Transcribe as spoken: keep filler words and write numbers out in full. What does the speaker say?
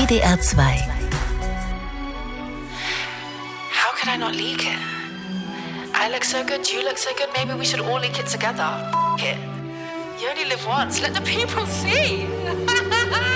W D R zwei. How could I not leak it? I look so good, you look so good, maybe we should all leak it together. F it. You only live once, let the people see.